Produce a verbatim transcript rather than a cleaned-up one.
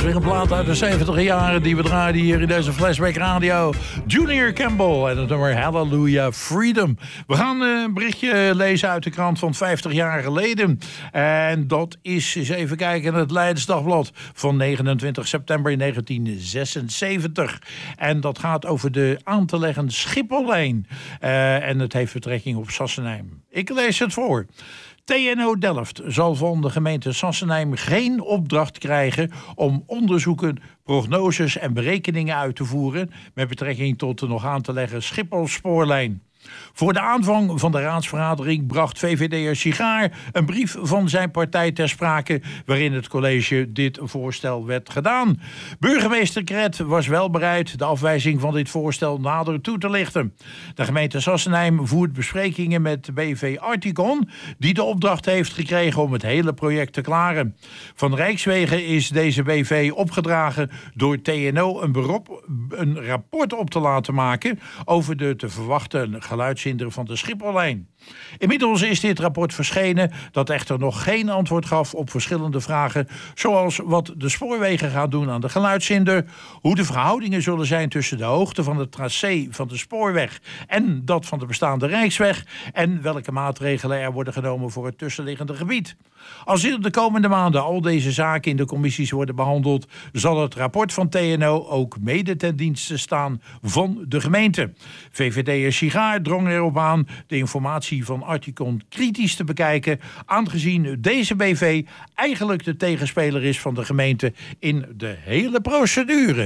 weer een plaat uit de zeventig jaren die we draaien hier in deze Flashback Radio. Junior Campbell en het nummer Hallelujah Freedom. We gaan een berichtje lezen uit de krant van vijftig jaar geleden. En dat is, eens even kijken, het Leidens Dagblad van negenentwintig september negentien zesenzeventig. En dat gaat over de aan te leggen Schiphollijn. Uh, en het heeft betrekking op Sassenheim. Ik lees het voor. T N O Delft zal van de gemeente Sassenheim geen opdracht krijgen om onderzoeken, prognoses en berekeningen uit te voeren met betrekking tot de nog aan te leggen Schiphol-spoorlijn. Voor de aanvang van de raadsvergadering bracht V V D'er Sigaar een brief van zijn partij ter sprake waarin het college dit voorstel werd gedaan. Burgemeester Kret was wel bereid de afwijzing van dit voorstel nader toe te lichten. De gemeente Sassenheim voert besprekingen met B V Articon, die de opdracht heeft gekregen om het hele project te klaren. Van Rijkswegen is deze B V opgedragen door T N O een, beroep, een rapport op te laten maken over de te verwachten geluidshinder van de Schiphollijn. Inmiddels is dit rapport verschenen dat echter nog geen antwoord gaf op verschillende vragen, zoals wat de spoorwegen gaan doen aan de geluidshinder, hoe de verhoudingen zullen zijn tussen de hoogte van het tracé van de spoorweg en dat van de bestaande Rijksweg en welke maatregelen er worden genomen voor het tussenliggende gebied. Als in de komende maanden al deze zaken in de commissies worden behandeld, zal het rapport van T N O ook mede ten dienste staan van de gemeente. V V D'er Sigaar drong erop aan de informatie van Articon kritisch te bekijken, aangezien deze B V eigenlijk de tegenspeler is van de gemeente in de hele procedure.